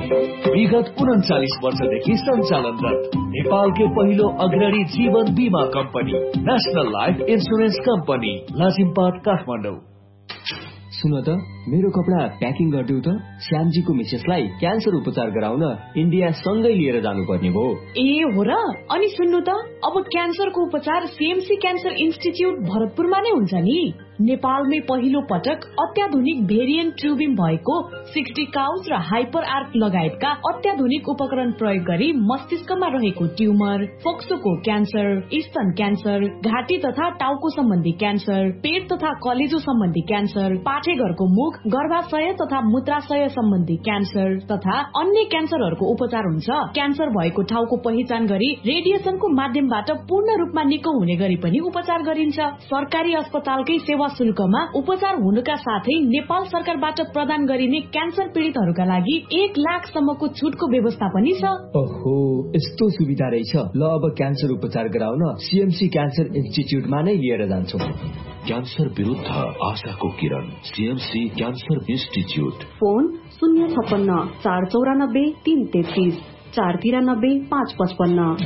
विगत 39 वर्षदेखि सञ्चालनरत नेपालकै पहिलो अग्रणी जीवन बीमा company national life insurance company Lazimpat Kathmandu. सुन त मेरो कपडा प्याकिङ गरिदेऊ त। श्यामजीको मिसेसलाई क्यान्सर उपचार गराउन इन्डिया सँगै लिएर जानुपर्ने भयो। ए हो र? अनि सुन्नु त, अब क्यान्सरको उपचार सीएमसी क्यान्सर इन्स्टिच्युट भरतपुरमा नै हुन्छ नि। नेपालमै पहिलो पटक अत्याधुनिक भेरिएन्ट ट्युबिम भएको 60 काउज र हाइपर आर्क लगायतका अत्याधुनिक उपकरण प्रयोग गरी मस्तिष्कमा रहेको ट्युमर, फोक्सोको क्यान्सर, स्तन क्यान्सर, घाँटी तथा टाउको सम्बन्धी क्यान्सर, पेट तथा कलेजो सम्बन्धी क्यान्सर, पाठेघरको मुख, गर्भाशय तथा मूत्राशय सम्बन्धी क्यान्सर तथा अन्य क्यान्सरहरूको उपचार हुन्छ। क्यान्सर भएको ठाउँको पहिचान गरी रेडिएसनको माध्यमबाट पूर्ण रूपमा निको हुने गरी पनि उपचार गरिन्छ। सरकारी अस्पतालकै सेवा शुल्कमा उपचार हुनुका साथै नेपाल सरकारबाट प्रदान गरिने क्यान्सर पीडितहरूका लागि 1 लाखसम्मको छुटको व्यवस्था पनि छ। ओहो, यस्तो सुविधा रहेछ। ल अब क्यान्सर उपचार गराउन सीएमसी क्यान्सर इन्स्टिच्युटमा नै लिएर जान्छौँ। क्यान्सर विरुद्ध आशाको किरण, CMC cancer institute. Phone 056 494 333 493 555।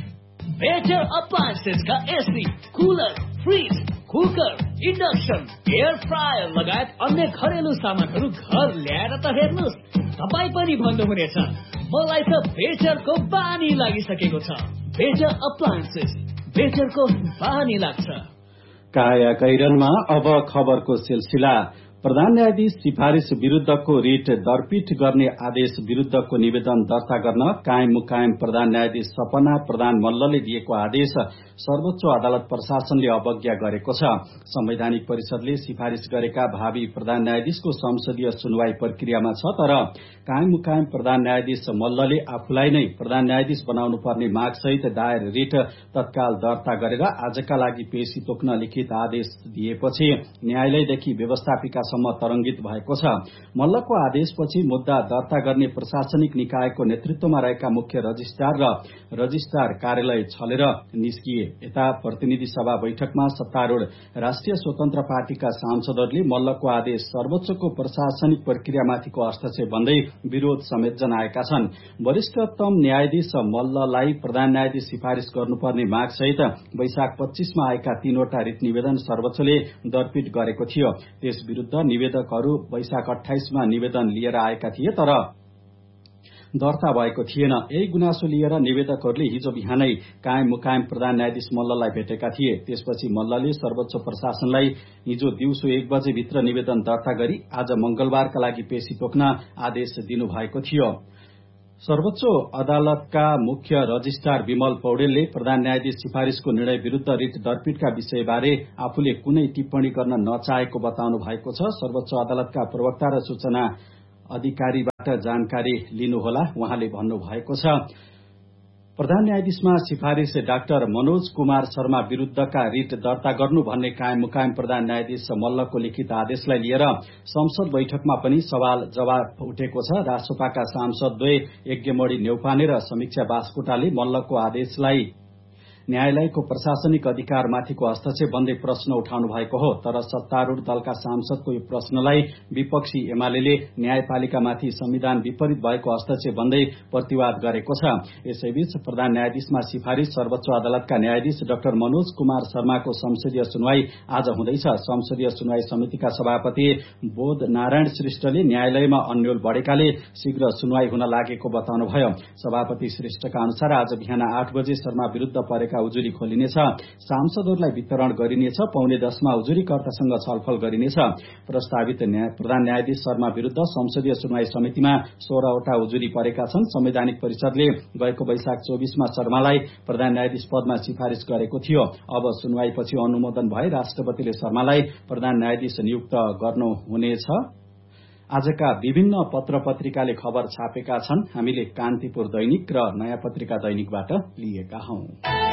Better appliances का AC, cooler, fridge, cooker, induction, air fryer लगायत अन्य घरेलु सामानहरू घर ल्याएर त हेर्नुहोस्, तपाईँ पनि भन्नुहुनेछ मलाई त बेटरको बानी लागिसकेको छ। बेटर अप्लायन्सेस, बेटरको बानी लाग्छ। काया कैरनमा अब खबरको सिलसिला। प्रधान न्यायाधीश सिफारिश विरूद्धको रिट दरपीट गर्ने आदेश विरूद्धको निवेदन दर्ता गर्न कायम मुकायम प्रधान न्यायाधीश सपना प्रधान मल्लले दिएको आदेश सर्वोच्च अदालत प्रशासनले अवज्ञा गरेको छ। संवैधानिक परिषदले सिफारिश गरेका भावी प्रधान न्यायाधीशको संसदीय सुनवाई प्रक्रियामा छ, तर कायम मुकायम प्रधान न्यायाधीश मल्लले आफूलाई नै प्रधान न्यायाधीश बनाउनु पर्ने मागसहित दायर रिट तत्काल दर्ता गरेर आजका लागि पेशी तोक्न लिखित आदेश दिएपछि न्यायालयदेखि व्यवस्थापिकासम्म तरंगित भएको छ। मल्लको आदेशपछि मुद्दा दर्ता गर्ने प्रशासनिक निकायको नेतृत्वमा रहेका मुख्य रजिस्ट्रार र रजिस्ट्रार कार्यालय छलेर निस्किए। यता प्रतिनिधि सभा बैठकमा सत्तारूढ़ राष्ट्रिय स्वतन्त्र पार्टीका सांसदहरूले मल्लको आदेश सर्वोच्चको प्रशासनिक प्रक्रियामाथिको हस्तक्षेप भन्दै विरोध समेत जनाएका छन्। वरिष्ठतम न्यायाधीश मल्ललाई प्रधान न्यायाधीश सिफारिश गर्नुपर्ने मागसहित वैशाख 25 मा आएका 3 वटा रिट निवेदन सर्वोच्चले दरपीट गरेको थियो। त्यस विरूद्ध निवेदकहरू वैशाख 28 मा निवेदन लिएर आएका थिए, तर दर्ता भएको थिएन। यही गुनासो लिएर निवेदकहरूले हिजो बिहानै कायम मुकायम प्रधान न्यायाधीश मल्ललाई भेटेका थिए। त्यसपछि मल्लले सर्वोच्च प्रशासनलाई हिजो दिउँसो 1 बजे भित्र निवेदन दर्ता गरी आज मंगलबारका लागि पेशी तोक्न आदेश दिनुभएको थियो। सर्वोच्च अदालतका मुख्य रजिस्ट्रार विमल पौडेलले प्रधान न्यायाधीश सिफारिशको निर्णय विरूद्ध रिट दरपीटका विषयबारे आफूले कुनै टिप्पणी गर्न नचाहेको बताउनु भएको छ। सर्वोच्च अदालतका प्रवक्ता र सूचना अधिकारीबाट जानकारी लिनुहोला उहाँले भन्नुभएको छ। प्रधान न्यायाधीशमा सिफारिश डाक्टर मनोज कुमार शर्मा विरूद्धका रिट दर्ता गर्नु भन्ने कायम मुकायम प्रधान न्यायाधीश मल्लको लिखित आदेशलाई लिएर संसद बैठकमा पनि सवाल जवाब उठेको छ। राष्ट्रपाका सांसदद्वय यज्ञमणि न्यौपाने र समीक्षा बास्कोटाले मल्लको आदेशलाई न्यायालयको प्रशासनिक अधिकारमाथिको हस्तक्षेप भन्दै प्रश्न उठाउनु भएको हो, तर सत्तारूढ़ दलका सांसदको यो प्रश्नलाई विपक्षी एमाले न्यायपालिकामाथि संविधान विपरीत भएको हस्तक्षेप भन्दै प्रतिवाद गरेको छ। यसैबीच प्रधान न्यायाधीशमा सिफारिश सर्वोच्च अदालतका न्यायाधीश डाक्टर मनोज कुमार शर्माको संसदीय सुनवाई आज हुँदैछ। संसदीय सुनवाई समितिका सभापति बोध नारायण श्रेष्ठले न्यायालयमा अन्यल बढ़ेकाले शीघ्र सुनवाई हुन लागेको बताउनुभयो। सभापति श्रेष्ठका अनुसार आज बिहान 8 बजे शर्मा विरूद्ध परेका उजुरी खोलिनेछ, सांसदहरूलाई वितरण गरिनेछ, 9:15 मा उजुरीकर्तासँग छलफल गरिनेछ। प्रस्तावित प्रधान न्यायाधीश शर्मा विरूद्ध संसदीय सुनवाई समितिमा 16 वटा उजुरी परेका छन्। संवैधानिक परिषदले गएको वैशाख 24 मा शर्मालाई प्रधान न्यायाधीश पदमा सिफारिश गरेको थियो। अब सुनवाईपछि अनुमोदन भए राष्ट्रपतिले शर्मालाई प्रधान न्यायाधीश नियुक्त गर्नुहुनेछ। आजका विभिन्न पत्र पत्रिकाले खबर छापेका छन्। हामीले कान्तिपुर दैनिक र नयाँ पत्रिका दैनिकबाट लिएका हौं।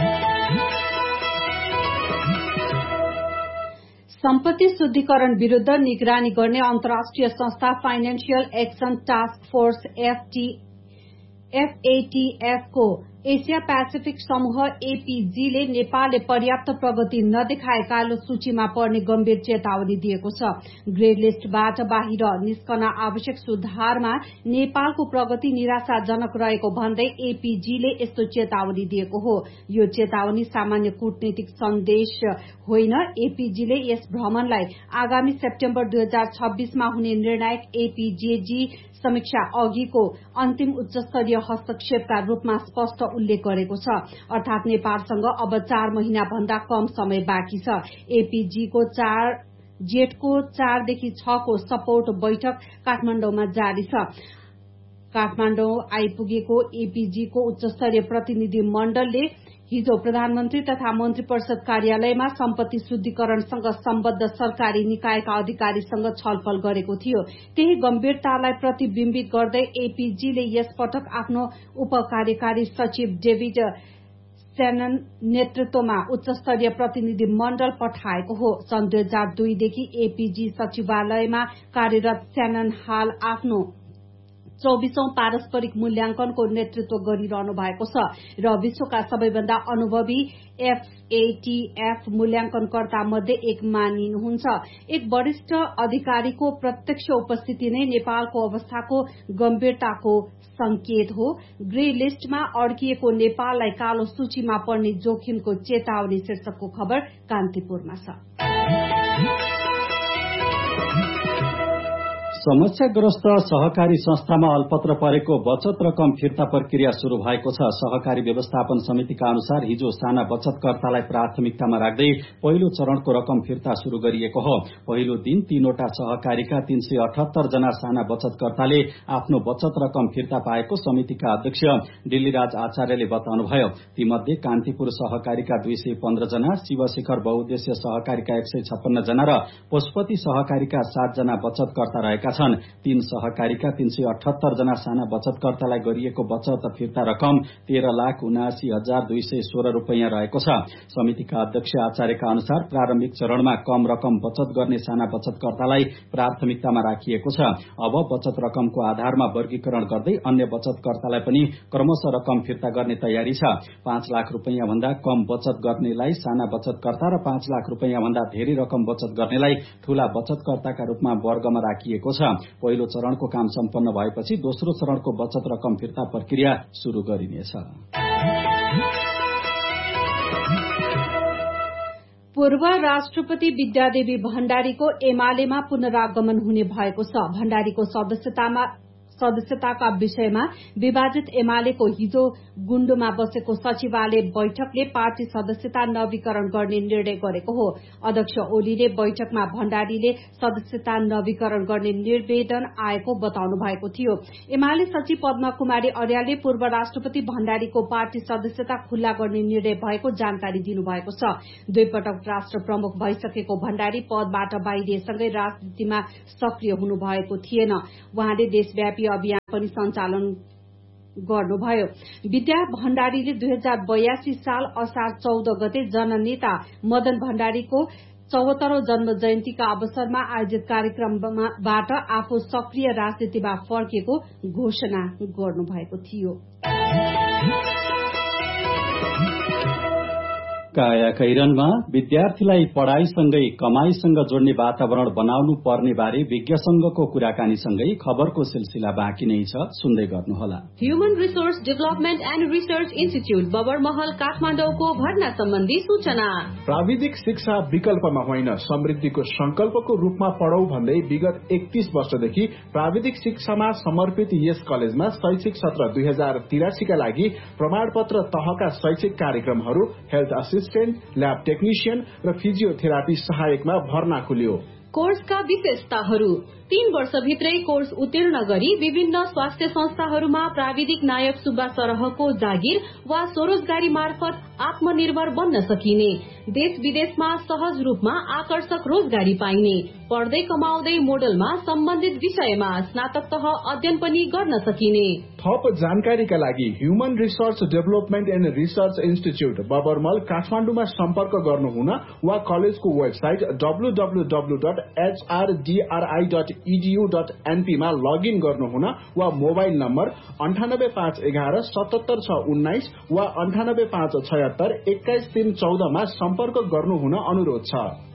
सम्पत्ति शुद्धिकरण विरूद्ध निगरानी गर्ने अन्तर्राष्ट्रिय संस्था financial action task force FATF को एसिया पेसिफिक समूह एपीजीले नेपालले पर्याप्त प्रगति नदेखाए कालो सूचीमा पर्ने गम्भीर चेतावनी दिएको छ। ग्रे लिस्टबाट बाहिर निस्कन आवश्यक सुधारमा नेपालको प्रगति निराशाजनक रहेको भन्दै एपीजीले यस्तो चेतावनी दिएको हो। यो चेतावनी सामान्य कूटनीतिक सन्देश होइन। एपीजीले यस भ्रमणलाई आगामी सेप्टेम्बर 2026 मा हुने निर्णायक एपीजेजी समीक्षा अघिको अन्तिम उच्चस्तरीय हस्तक्षेपका रूपमा स्पष्ट उल्लेख गरेको छ। अर्थात नेपालसँग अब 4 महिना भन्दा कम समय बाँकी छ। एपीजीको जेठको 4 देखि 6 को सपोर्ट बैठक काठमाडौँमा जारी छ। काठमाडौँ आइपुगेको एपीजीको उच्चस्तरीय प्रतिनिधि मण्डलले हिजो प्रधानमन्त्री तथा मन्त्री परिषद कार्यालयमा सम्पत्ति शुद्धिकरणसँग सम्बद्ध सरकारी निकायका अधिकारीसँग छलफल गरेको थियो। त्यही गम्भीरतालाई प्रतिबिम्बित गर्दै एपीजीले यस पटक आफ्नो उपकार्यकारी सचिव डेभिड सेनन नेतृत्वमा उच्चस्तरीय प्रतिनिधि मण्डल पठाएको हो। सन् 2002 देखि एपीजी सचिवालयमा कार्यरत सेनन हाल आफ्नो 24औं पारस्परिक मूल्याङ्कनको नेतृत्व गरिरहनु भएको छ र विश्वका सबैभन्दा अनुभवी FATF मूल्याङ्कनकर्ता मध्ये एक मानिनुहुन्छ। एक वरिष्ठ अधिकारीको प्रत्यक्ष उपस्थिति नै नेपालको अवस्थाको गम्भीरताको संकेत हो। ग्रे लिस्टमा अड्किएको नेपाललाई कालो सूचीमा पर्ने जोखिमको चेतावनी शीर्षकको खबर कान्तिपुरमा छ। समस्याग्रस्त सहकारी संस्थामा अल्पत्र परेको बचत रकम फिर्ता प्रक्रिया शुरू भएको छ। सहकारी व्यवस्थापन समितिका अनुसार हिजो साना बचतकर्तालाई प्राथमिकतामा राख्दै पहिलो चरणको रकम फिर्ता शुरू गरिएको हो। पहिलो दिन 3वटा सहकारीका 378 जना साना बचतकर्ताले आफ्नो बचत रकम फिर्ता पाएको समितिका अध्यक्ष डिल्लीराज आचार्यले बताउनुभयो। तीमध्ये कान्तिपुर सहकारीका 215 जना, शिवशिखर बहुद्देश्य सहकारीका 156 जना र पशुपति सहकारीका 7 जना बचतकर्ता रहेका छन्। 3 सहकारीका 378 जना साना बचतकर्तालाई गरिएको बचत फिर्ता रकम 13,79,216 रूपैयाँ रहेको छ। समितिका अध्यक्ष आचार्यका अनुसार प्रारम्भिक चरणमा कम रकम बचत गर्ने साना बचतकर्तालाई प्राथमिकतामा राखिएको छ। अब बचत रकमको आधारमा वर्गीकरण गर्दै अन्य बचतकर्तालाई पनि क्रमशः रकम फिर्ता गर्ने तयारी छ। 5 लाख रूपैयाँ भन्दा कम बचत गर्नेलाई साना बचतकर्ता र 5 लाख रूपैयाँ भन्दा धेरै रकम बचत गर्नेलाई ठूला बचतकर्ताका रूपमा वर्गमा राखिएको छ। पहिलो चरणको काम सम्पन्न भएपछि दोस्रो चरणको बचत रकम फिर्ता प्रक्रिया शुरू गरिनेछ। पूर्व राष्ट्रपति विद्यादेवी भण्डारीको एमालेमा पुनरागमन हुने भएको छ। भण्डारीको सदस्यताका विषयमा विभाजित एमालेको हिजो गुण्डुमा बसेको सचिवालय बैठकले पार्टी सदस्यता नवीकरण गर्ने निर्णय गरेको हो। अध्यक्ष ओलीले बैठकमा भण्डारीले सदस्यता नवीकरण गर्ने निवेदन आएको बताउनु भएको थियो। एमाले सचिव पद्मा कुमारी अर्यालले पूर्व राष्ट्रपति भण्डारीको पार्टी सदस्यता खुल्ला गर्ने निर्णय भएको जानकारी दिनुभएको छ। 2 पटक राष्ट्र प्रमुख भइसकेको भण्डारी पदबाट बाहिरिएसँगै राजनीतिमा सक्रिय हुनुभएको थिएन। उहाँले देशव्यापी अभियान पनि सञ्चालन गर्नुभयो। विद्या भण्डारीले 2082 साल असार 14 गते जननेता मदन भण्डारीको 74औं जन्म जयन्तीका अवसरमा आयोजित कार्यक्रमबाट आफू सक्रिय राजनीतिमा फर्केको घोषणा गर्नुभएको थियो। कायाकैरनमा विद्यार्थीलाई पढ़ाईसँगै कमाईसँग जोड्ने वातावरण बनाउनु पर्ने बारे विज्ञसँगको कुराकानीसँगै खबरको सिलसिला बाँकी नै छ, सुन्दै गर्नुहोला। Human resource development and research institute Babarmahal काठमाडौँको भर्ना सम्बन्धी सूचना। प्राविधिक शिक्षा विकल्पमा होइन समृद्धिको संकल्पको रूपमा पढौं भन्दै विगत 31 वर्षदेखि प्राविधिक शिक्षामा समर्पित यस कलेजमा शैक्षिक सत्र 2083 का लागि प्रमाणपत्र तहका शैक्षिक कार्यक्रमहरू हेल्थ असिस्टेन्ट, ल्याब टेक्निशियन र फिजियोथेरापी सहायकमा भर्ना खुल्यो। कोर्सका विशेषताहरू: 3 वर्षभित्रै कोर्स उत्तीर्ण गरी विभिन्न स्वास्थ्य संस्थाहरूमा प्राविधिक नायक सुब्बा सरहको जागिर वा स्वरोजगारी मार्फत आत्मनिर्भर बन्न सकिने। देश विदेशमा सहज रूपमा आकर्षक रोजगारी पाइने, पढ्दै कमाउँदै मोडलमा सम्बन्धित विषयमा स्नातक तह अध्ययन पनि गर्न सकिने। थप जानकारीका लागि human resource development and research institute बबरमल काठमाडौँमा सम्पर्क गर्नुहुन वा कलेजको वेबसाइट www.hrdri.edu.np मा लगइन गर्नुहुन वा मोबाइल नम्बर 9851177619 वा 9857621314 मा सम्पर्क गर्नुहुन अनुरोध छ।